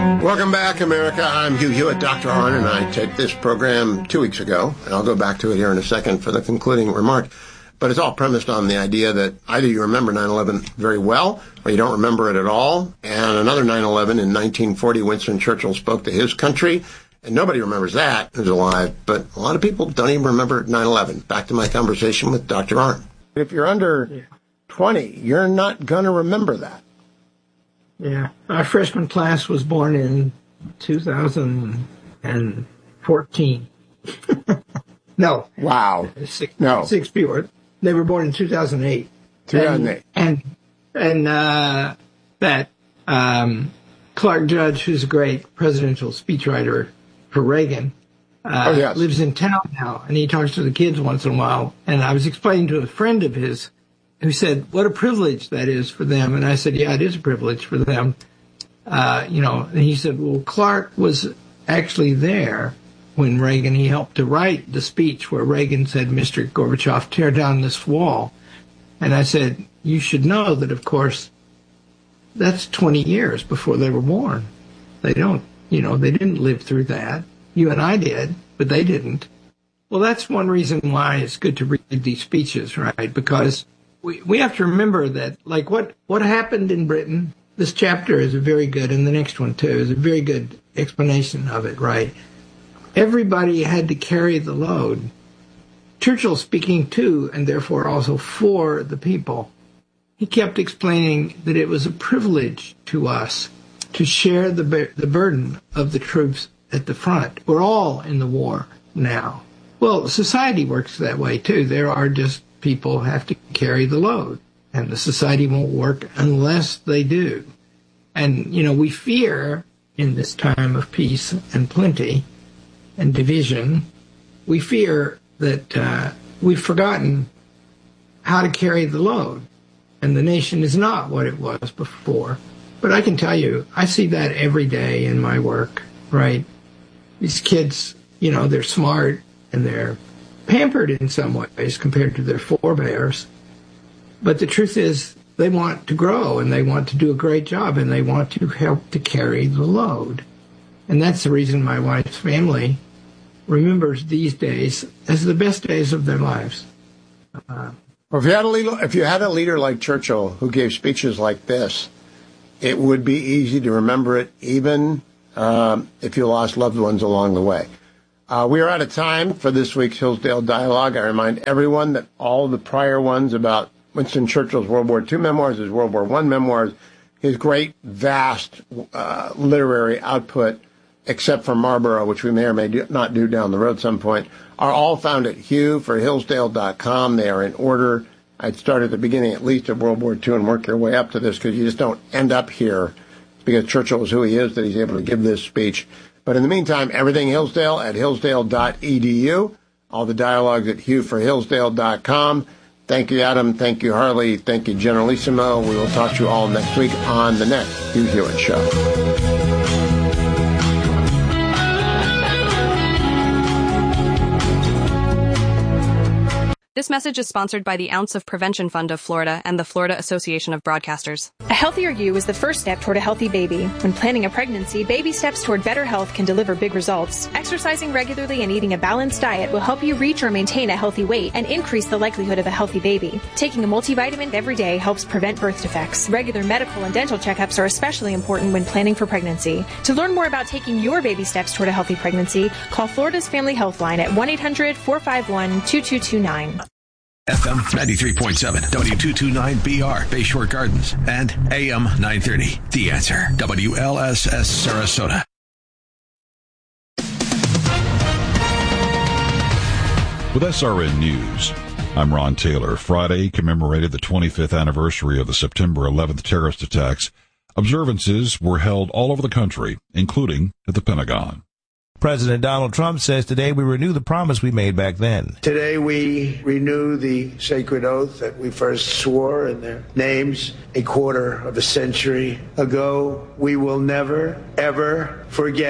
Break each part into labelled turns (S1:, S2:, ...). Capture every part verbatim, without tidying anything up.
S1: Welcome back, America. I'm Hugh Hewitt, Doctor Arnn, and I taped this program two weeks ago, and I'll go back to it here in a second for the concluding remark. But it's all premised on the idea that either you remember nine eleven very well, or you don't remember it at all. And another nine eleven in nineteen forty, Winston Churchill spoke to his country, and nobody remembers that who's alive. But a lot of people don't even remember nine eleven. Back to my conversation with Doctor Arnn. If you're under twenty, you're not going to remember that.
S2: Yeah. Our freshman class was born in two thousand fourteen. No.
S1: Wow.
S2: Six,
S1: no.
S2: Six people. They were born in two thousand eight.
S1: two thousand eight.
S2: And, and, and uh, that um, Clark Judge, who's a great presidential speechwriter for Reagan, uh,
S1: oh, yes.
S2: lives in town now, and he talks to the kids once in a while. And I was explaining to a friend of his who said, what a privilege that is for them. And I said, yeah, it is a privilege for them. Uh, you know, and he said, well, Clark was actually there when Reagan, he helped to write the speech where Reagan said, Mister Gorbachev, tear down this wall. And I said, you should know that, of course, that's twenty years before they were born. They don't, you know, they didn't live through that. You and I did, but they didn't. Well, that's one reason why it's good to read these speeches, right? Because we, we have to remember that, like, what, what happened in Britain, this chapter is a very good, and the next one, too, is a very good explanation of it, right? Everybody had to carry the load. Churchill speaking to, and therefore also for, the people. He kept explaining that it was a privilege to us to share the bur- the burden of the troops at the front. We're all in the war now. Well, society works that way, too. There are just people have to carry the load, and the society won't work unless they do. And, you know, we fear in this time of peace and plenty and division, we fear that uh, we've forgotten how to carry the load, and the nation is not what it was before. But I can tell you, I see that every day in my work, right? These kids, you know, they're smart and they're pampered in some ways compared to their forebears. But the truth is, they want to grow and they want to do a great job and they want to help to carry the load. And that's the reason my wife's family remembers these days as the best days of their lives. Uh,
S1: well, if you had a leader, if you had a leader like Churchill who gave speeches like this, it would be easy to remember it, even um, if you lost loved ones along the way. Uh, we are out of time for this week's Hillsdale Dialogue. I remind everyone that all the prior ones about Winston Churchill's World War Two memoirs, his World War One memoirs, his great, vast uh, literary output, except for Marlborough, which we may or may do, not do down the road some point, are all found at hugh for hillsdale dot com. They are in order. I'd start at the beginning at least of World War Two and work your way up to this, because you just don't end up here because Churchill is who he is, that he's able to give this speech. But in the meantime, everything Hillsdale at hillsdale dot e d u. All the dialogues at hugh for hillsdale dot com. Thank you, Adam. Thank you, Harley. Thank you, Generalissimo. We will talk to you all next week on the next Hugh Hewitt Show.
S3: This message is sponsored by the Ounce of Prevention Fund of Florida and the Florida Association of Broadcasters.
S4: A healthier you is the first step toward a healthy baby. When planning a pregnancy, baby steps toward better health can deliver big results. Exercising regularly and eating a balanced diet will help you reach or maintain a healthy weight and increase the likelihood of a healthy baby. Taking a multivitamin every day helps prevent birth defects. Regular medical and dental checkups are especially important when planning for pregnancy. To learn more about taking your baby steps toward a healthy pregnancy, call Florida's Family Health Line at one eight hundred four five one two two two nine.
S5: F M ninety-three point seven, W two twenty-nine B R, Bayshore Gardens, and A M nine thirty, The Answer, W L S S Sarasota.
S6: With S R N News, I'm Ron Taylor. Friday commemorated the twenty-fifth anniversary of the September eleventh terrorist attacks. Observances were held all over the country, including at the Pentagon.
S7: President Donald Trump says today we renew the promise we made back then.
S8: Today we renew the sacred oath that we first swore in their names a quarter of a century ago. We will never, ever forget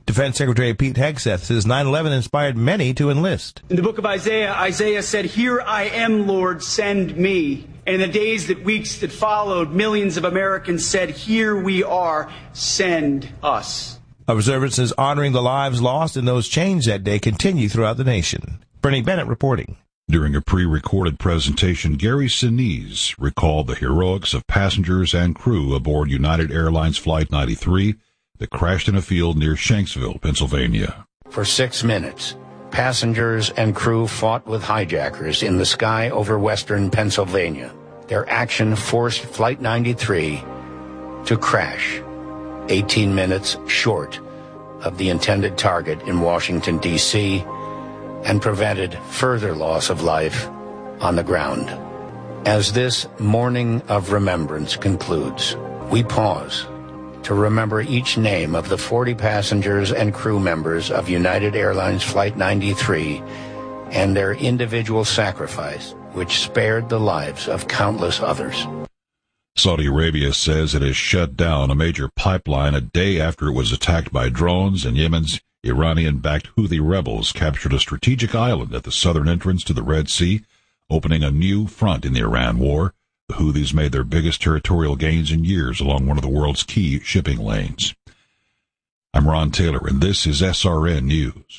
S7: Defense Secretary Pete Hegseth says nine eleven inspired many to enlist.
S9: In the book of Isaiah, Isaiah said, "Here I am, Lord, send me." And in the days that weeks that followed, millions of Americans said, "Here we are, send us."
S7: Observances honoring the lives lost and those changed that day continue throughout the nation. Bernie Bennett reporting.
S6: During a pre-recorded presentation, Gary Sinise recalled the heroics of passengers and crew aboard United Airlines Flight ninety-three that crashed in a field near Shanksville, Pennsylvania.
S10: For six minutes, passengers and crew fought with hijackers in the sky over western Pennsylvania. Their action forced Flight ninety-three to crash eighteen minutes short of the intended target in Washington, D C, and prevented further loss of life on the ground. As this morning of remembrance concludes, we pause to remember each name of the forty passengers and crew members of United Airlines Flight ninety-three and their individual sacrifice, which spared the lives of countless others.
S6: Saudi Arabia says it has shut down a major pipeline a day after it was attacked by drones, and Yemen's Iranian-backed Houthi rebels captured a strategic island at the southern entrance to the Red Sea, opening a new front in the Iran war. The Houthis made their biggest territorial gains in years along one of the world's key shipping lanes. I'm Ron Taylor, and this is S R N News.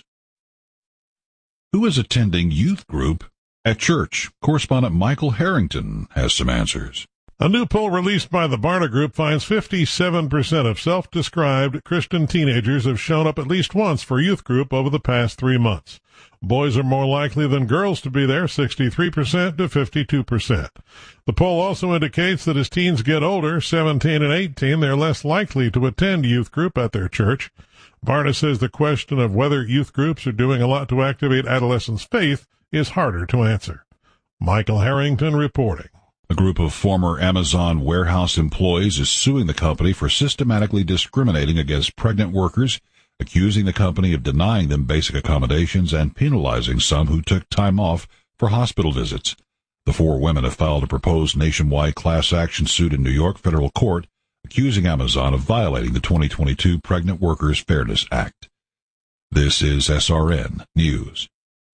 S6: Who is attending youth group at church? Correspondent Michael Harrington has some answers.
S11: A new poll released by the Barna Group finds fifty-seven percent of self-described Christian teenagers have shown up at least once for youth group over the past three months. Boys are more likely than girls to be there, sixty-three percent to fifty-two percent. The poll also indicates that as teens get older, seventeen and eighteen, they're less likely to attend youth group at their church. Barna says the question of whether youth groups are doing a lot to activate adolescents' faith is harder to answer. Michael Harrington reporting.
S6: A group of former Amazon warehouse employees is suing the company for systematically discriminating against pregnant workers, accusing the company of denying them basic accommodations and penalizing some who took time off for hospital visits. The four women have filed a proposed nationwide class action suit in New York federal court, accusing Amazon of violating the twenty twenty-two Pregnant Workers Fairness Act. This is S R N News.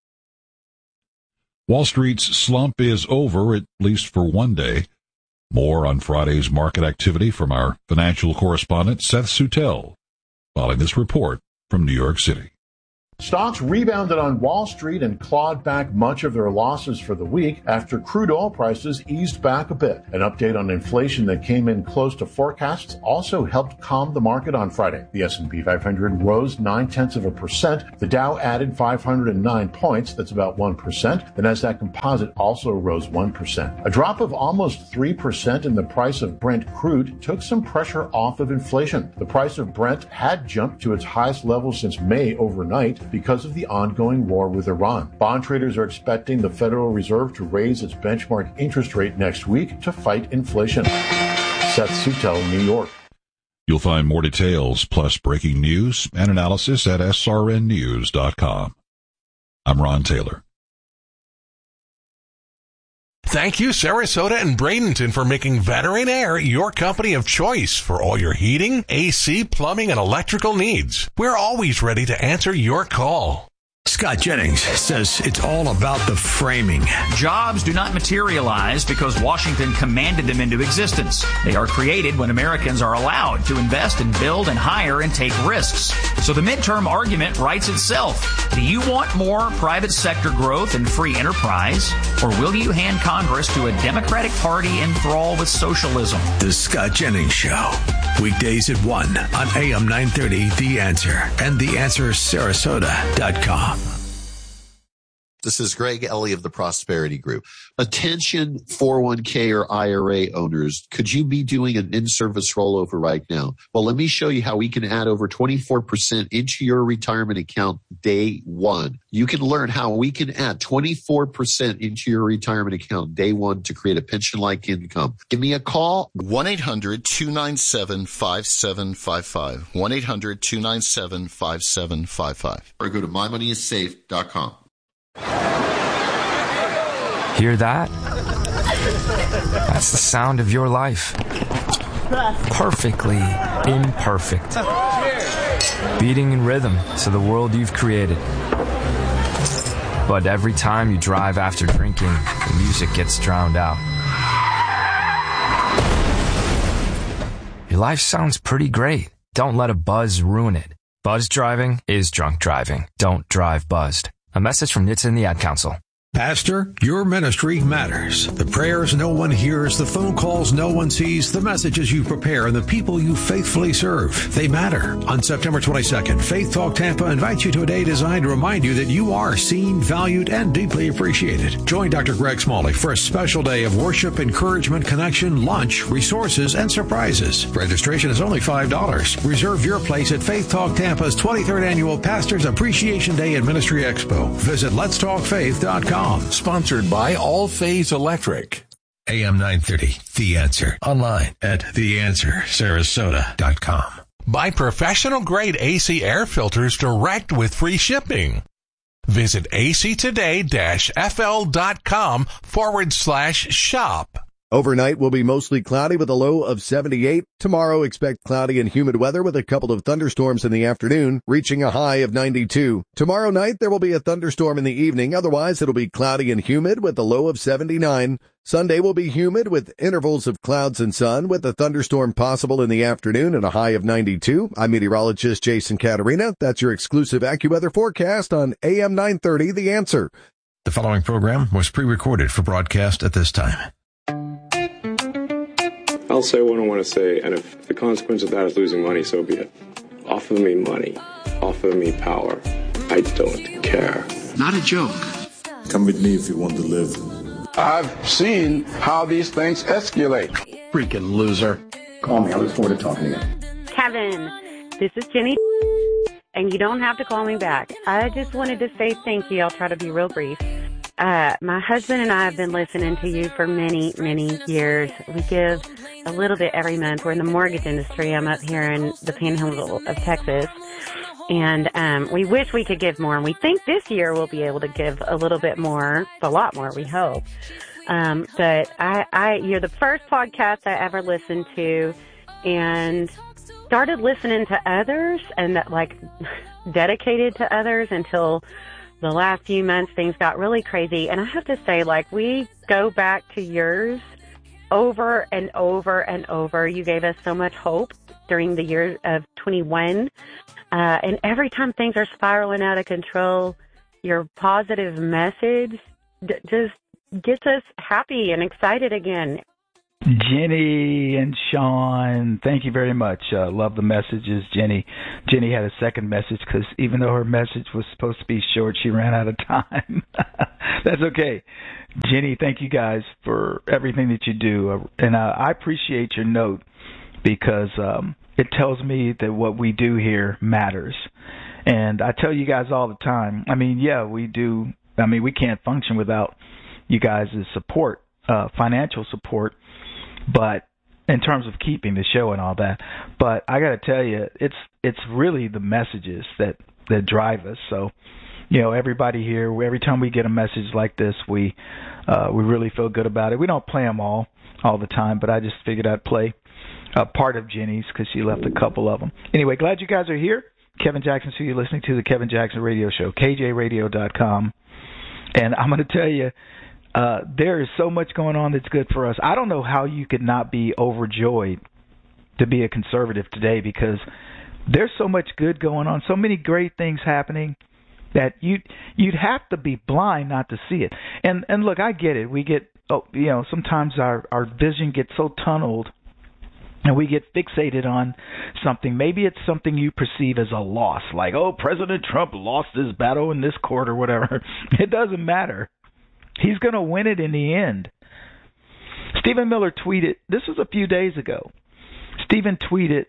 S6: Wall Street's slump is over, at least for one day. More on Friday's market activity from our financial correspondent, Seth Sutel, following this report from New York City.
S12: Stocks rebounded on Wall Street and clawed back much of their losses for the week after crude oil prices eased back a bit. An update on inflation that came in close to forecasts also helped calm the market on Friday. The S and P five hundred rose nine-tenths of a percent. The Dow added five hundred nine points. That's about one percent. The Nasdaq Composite also rose one percent. A drop of almost three percent in the price of Brent crude took some pressure off of inflation. The price of Brent had jumped to its highest level since May overnight because of the ongoing war with Iran. Bond traders are expecting the Federal Reserve to raise its benchmark interest rate next week to fight inflation. Seth Sutel, New York.
S6: You'll find more details plus breaking news and analysis at S R N news dot com. I'm Ron Taylor.
S5: Thank you, Sarasota and Bradenton, for making Veteran Air your company of choice for all your heating, A C, plumbing, and electrical needs. We're always ready to answer your call.
S13: Scott Jennings says it's all about the framing.
S14: Jobs do not materialize because Washington commanded them into existence. They are created when Americans are allowed to invest and build and hire and take risks. So the midterm argument writes itself. Do you want more private sector growth and free enterprise, or will you hand Congress to a Democratic Party enthralled with socialism?
S13: The Scott Jennings Show. Weekdays at one on A M nine thirty, The Answer, and the answer sarasota dot com.
S15: This is Greg Ellie of the Prosperity Group. Attention four oh one k or I R A owners, could you be doing an in-service rollover right now? Well, let me show you how we can add over twenty-four percent into your retirement account day one. You can learn how we can add twenty-four percent into your retirement account day one to create a pension-like income. Give me a call.
S16: one eight hundred two nine seven five seven five five. one eight hundred two nine seven five seven five five.
S15: Or go to my money is safe dot com.
S17: Hear that? That's the sound of your life. Perfectly imperfect. beating in rhythm to the world you've created. But every time you drive after drinking, the music gets drowned out. Your life sounds pretty great. Don't let a buzz ruin it. Buzz driving is drunk driving. Don't drive buzzed. A message from N H T S A and the Ad Council.
S13: Pastor, your ministry matters. The prayers no one hears, the phone calls no one sees, the messages you prepare, and the people you faithfully serve. They matter. On September twenty-second, Faith Talk Tampa invites you to a day designed to remind you that you are seen, valued, and deeply appreciated. Join Doctor Greg Smalley for a special day of worship, encouragement, connection, lunch, resources, and surprises. Registration is only five dollars. Reserve your place at Faith Talk Tampa's twenty-third Annual Pastors Appreciation Day and Ministry Expo. Visit lets talk faith dot com.
S5: Sponsored by All Phase Electric.
S13: A M nine thirty, The Answer. Online at the answer sarasota dot com.
S5: Buy professional-grade A C air filters direct with free shipping. Visit actoday-fl.com forward slash shop.
S18: Overnight will be mostly cloudy with a low of seventy-eight. Tomorrow, expect cloudy and humid weather with a couple of thunderstorms in the afternoon, reaching a high of ninety-two. Tomorrow night, there will be a thunderstorm in the evening. Otherwise, it'll be cloudy and humid with a low of seventy-nine. Sunday will be humid with intervals of clouds and sun, with a thunderstorm possible in the afternoon and a high of ninety-two. I'm meteorologist Jason Caterina. That's your exclusive AccuWeather forecast on A M nine thirty, The Answer.
S13: The following program was pre-recorded for broadcast at this time.
S19: I'll say what I want to say, and if the consequence of that is losing money, so be it. Offer me money. Offer me power. I don't care.
S20: Not a joke.
S21: Come with me if you want to live.
S22: I've seen how these things escalate.
S21: Freaking loser. Call me. I look forward to talking to you.
S23: Kevin, this is Jenny, and you don't have to call me back. I just wanted to say thank you. I'll try to be real brief. Uh, my husband and I have been listening to you for many, many years. We give a little bit every month. We're in the mortgage industry. I'm up here in the panhandle of Texas. And um, we wish we could give more. And we think this year we'll be able to give a little bit more, a lot more, we hope. Um, but I, I, you're the first podcast I ever listened to and started listening to others and that, like, dedicated to others until the last few months things got really crazy. And I have to say, like, we go back to yours over and over and over. You gave us so much hope during the year of twenty-one. Uh, and every time things are spiraling out of control, your positive message d- just gets us happy and excited again.
S24: Jenny and Sean, thank you very much. Uh, love the messages. Jenny Jenny had a second message because even though her message was supposed to be short, she ran out of time. That's okay. Jenny, thank you guys for everything that you do. Uh, and uh, I appreciate your note because um, it tells me that what we do here matters. And I tell you guys all the time, I mean, yeah, we do. I mean, we can't function without you guys' support, uh, financial support. But in terms of keeping the show and all that, but I got to tell you, it's it's really the messages that, that drive us. So, you know, everybody here, every time we get a message like this, we uh, we really feel good about it. We don't play them all all the time, but I just figured I'd play a part of Jenny's because she left a couple of them. Anyway, glad you guys are here. Kevin Jackson, so you're listening to the Kevin Jackson Radio Show, K J radio dot com. And I'm going to tell you, Uh, there is so much going on that's good for us. I don't know how you could not be overjoyed to be a conservative today because there's so much good going on, so many great things happening that you you'd have to be blind not to see it. And and look, I get it. We get oh, you know, sometimes our our vision gets so tunneled and we get fixated on something. Maybe it's something you perceive as a loss, like, oh, President Trump lost his battle in this court or whatever. It doesn't matter. He's going to win it in the end. Stephen Miller tweeted, this was a few days ago. Stephen tweeted,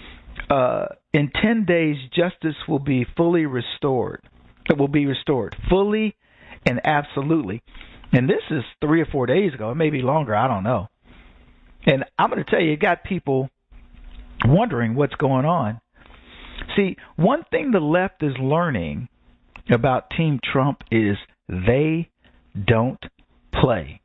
S24: uh, in ten days, justice will be fully restored. It will be restored fully and absolutely. And this is three or four days ago. It may be longer. I don't know. And I'm going to tell you, it got people wondering what's going on. See, one thing the left is learning about Team Trump is they don't play.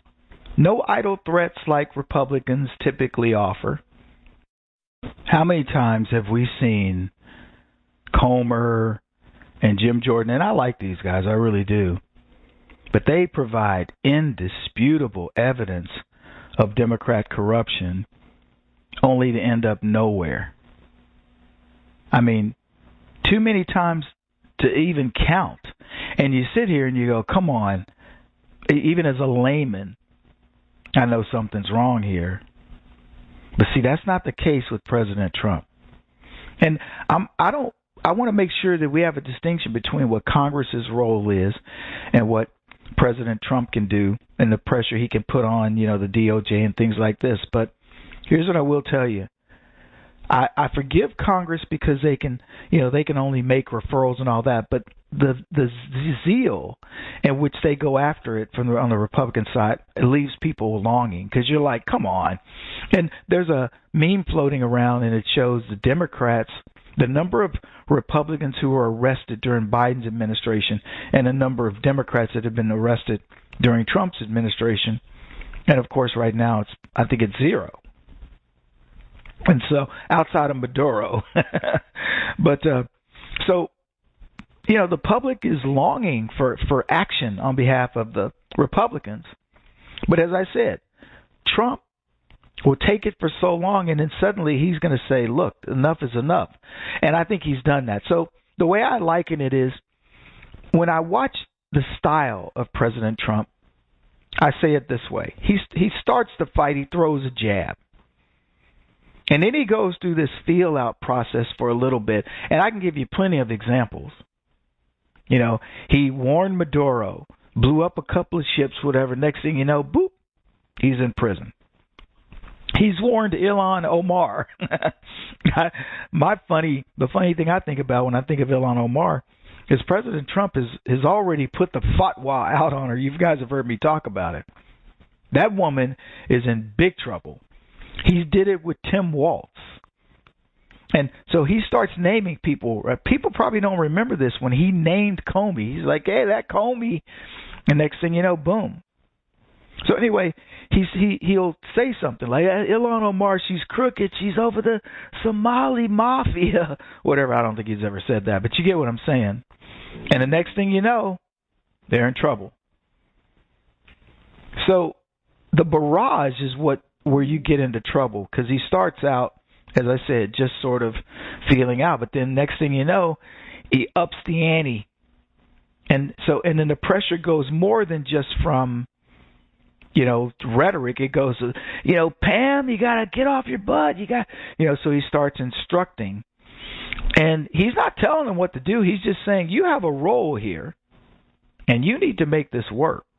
S24: No idle threats like Republicans typically offer. How many times have we seen Comer, and Jim Jordan, and I like these guys, I really do. But they provide indisputable evidence of Democrat corruption only to end up nowhere. I mean, too many times to even count. And you sit here and you go, come on, even as a layman, I know something's wrong here. But see, that's not the case with President Trump. And I'm, I don't, I want to make sure that we have a distinction between what Congress's role is and what President Trump can do and the pressure he can put on, you know, the D O J and things like this. But here's what I will tell you. I, I forgive Congress because they can, you know, they can only make referrals and all that. But the the zeal in which they go after it from the, on the Republican side, it leaves people longing because you're like, come on. And there's a meme floating around and it shows the Democrats, the number of Republicans who were arrested during Biden's administration and the number of Democrats that have been arrested during Trump's administration. And, of course, right now, it's I think it's zero. And so outside of Maduro. but uh, so, you know, the public is longing for, for action on behalf of the Republicans. But as I said, Trump will take it for so long, and then suddenly he's going to say, look, enough is enough. And I think he's done that. So the way I liken it is when I watch the style of President Trump, I say it this way. He, he starts the fight, he throws a jab. And then he goes through this feel-out process for a little bit. And I can give you plenty of examples. You know, he warned Maduro, blew up a couple of ships, whatever. Next thing you know, boop, he's in prison. He's warned Ilhan Omar. My funny, the funny thing I think about when I think of Ilhan Omar is President Trump has, has already put the fatwa out on her. You guys have heard me talk about it. That woman is in big trouble. He did it with Tim Walz. And so he starts naming people. People probably don't remember this when he named Comey. He's like, hey, that Comey. And next thing you know, boom. So anyway, he's, he, he'll say something like, Ilhan Omar, she's crooked. She's over the Somali mafia. Whatever. I don't think he's ever said that. But you get what I'm saying. And the next thing you know, they're in trouble. So the barrage is what where you get into trouble because he starts out, as I said, just sort of feeling out. But then next thing you know, he ups the ante. And so, and then the pressure goes more than just from, you know, rhetoric. It goes, you know, Pam, you got to get off your butt. You got, you know, so he starts instructing. And he's not telling them what to do. He's just saying, you have a role here, and you need to make this work.